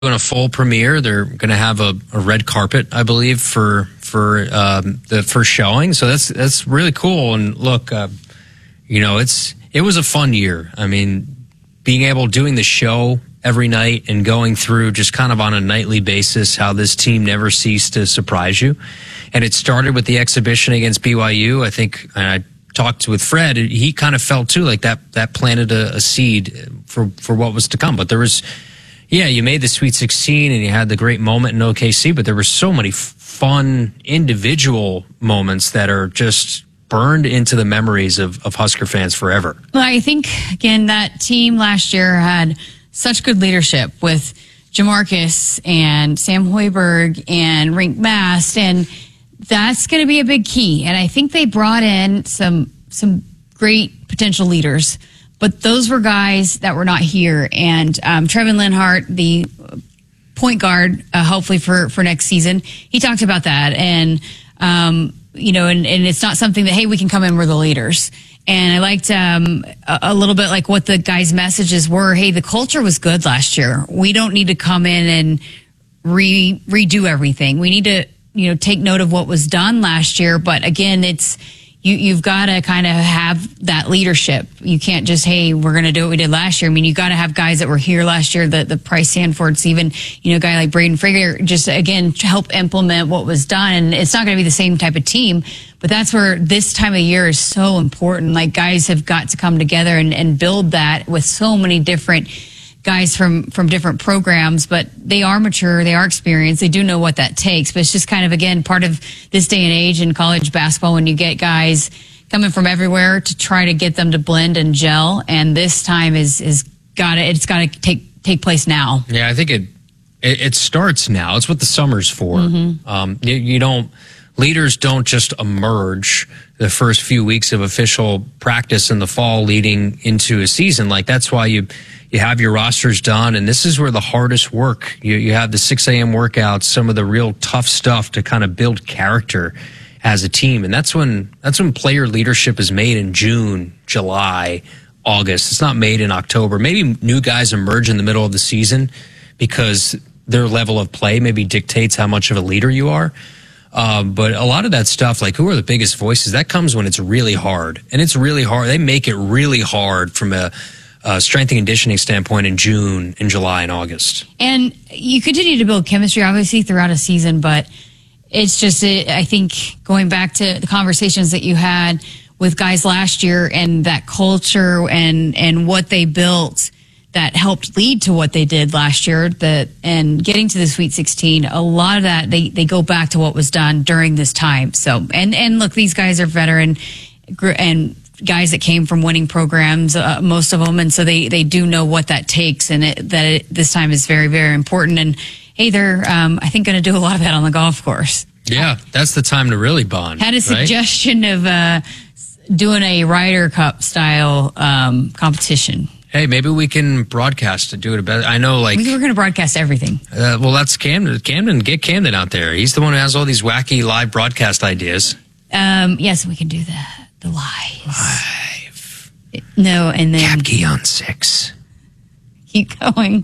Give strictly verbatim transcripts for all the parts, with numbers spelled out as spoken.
doing a full premiere. They're going to have a, a red carpet, I believe, for for um, the first showing. So that's that's really cool. And look, uh, you know, it's it was a fun year. I mean, being able doing the show every night and going through just kind of on a nightly basis how this team never ceased to surprise you. And it started with the exhibition against B Y U. I think I talked with Fred. He kind of felt too like that that planted a, a seed for for what was to come. But there was. Yeah, you made the Sweet sixteen and you had the great moment in O K C, but there were so many f- fun individual moments that are just burned into the memories of, of Husker fans forever. Well, I think, again, that team last year had such good leadership with Jamarcus and Sam Hoiberg and Rink Mast, and that's going to be a big key. And I think they brought in some some great potential leaders. But those were guys that were not here. And um, Trevin Linhart, the point guard, uh, hopefully for, for next season, he talked about that. And, um, you know, and, and it's not something that, hey, we can come in, we're the leaders. And I liked um, a, a little bit like what the guys' messages were. Hey, the culture was good last year. We don't need to come in and re redo everything. We need to, you know, take note of what was done last year. But again, it's, You, you've got to kind of have that leadership. You can't just, hey, we're going to do what we did last year. I mean, you got to have guys that were here last year, the, the Price Sanfords, even, you know, a guy like Braden Frager, just, again, to help implement what was done. And it's not going to be the same type of team, but that's where this time of year is so important. Like, guys have got to come together and, and build that with so many different guys from, from different programs, but they are mature, they are experienced, they do know what that takes. But it's just kind of, again, part of this day and age in college basketball when you get guys coming from everywhere to try to get them to blend and gel. And this time is, is gotta, it's gotta take, take place now. Yeah, I think it, it, it starts now. It's what the summer's for. Mm-hmm. Um, you, you don't, leaders don't just emerge the first few weeks of official practice in the fall leading into a season. Like, that's why you, You have your rosters done, and this is where the hardest work. You, you have the six a.m. workouts, some of the real tough stuff to kind of build character as a team. And that's when that's when player leadership is made in June, July, August. It's not made in October. Maybe new guys emerge in the middle of the season because their level of play maybe dictates how much of a leader you are. Um, but a lot of that stuff, like who are the biggest voices, that comes when it's really hard. And it's really hard. They make it really hard from a Uh, strength and conditioning standpoint in June, in July, and August. And you continue to build chemistry, obviously, throughout a season, but it's just, it, I think, going back to the conversations that you had with guys last year and that culture and, and what they built that helped lead to what they did last year, that and getting to the Sweet sixteen, a lot of that, they, they go back to what was done during this time. So, and, and look, these guys are veteran and guys that came from winning programs, uh, most of them, and so they, they do know what that takes, and it, that it, this time is very, very important. And hey, they're um, I think going to do a lot of that on the golf course. Yeah, that's the time to really bond. Had a right? suggestion of uh, doing a Ryder Cup style um, competition. Hey, maybe we can broadcast to do it better. I know, like we were going to broadcast everything. Uh, well, that's Camden. Camden, get Camden out there. He's the one who has all these wacky live broadcast ideas. Um, yes, we can do that. The live. Live. No, and then Capkey on six. Keep going.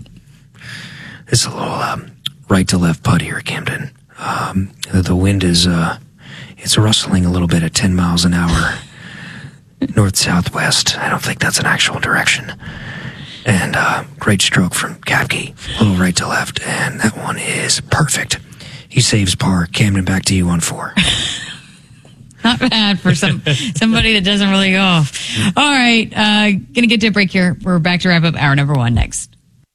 It's a little um, right to left putt here, Camden. Um, the wind is uh, it's rustling a little bit at ten miles an hour, north southwest. I don't think that's an actual direction. And uh, great stroke from Capkey, a little right to left, and that one is perfect. He saves par. Camden, back to you on four. Not bad for some somebody that doesn't really golf. All right, uh, gonna get to a break here. We're back to wrap up hour number one next.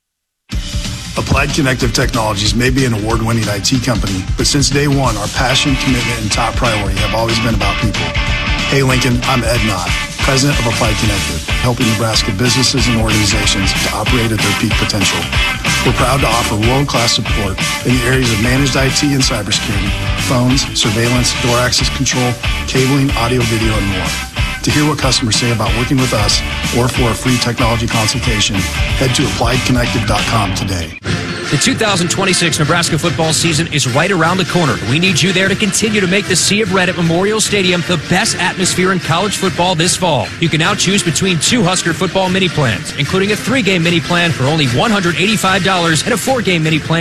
Applied Connective Technologies may be an award-winning I T company, but since day one, our passion, commitment, and top priority have always been about people. Hey, Lincoln, I'm Ed Knott, president of Applied Connective, helping Nebraska businesses and organizations to operate at their peak potential. We're proud to offer world-class support in the areas of managed I T and cybersecurity, phones, surveillance, door access control, cabling, audio, video, and more. To hear what customers say about working with us or for a free technology consultation, head to applied connective dot com today. The two thousand twenty-six Nebraska football season is right around the corner. We need you there to continue to make the Sea of Red at Memorial Stadium the best atmosphere in college football this fall. You can now choose between two Husker football mini plans, including a three-game mini plan for only one hundred eighty-five dollars and a four-game mini plan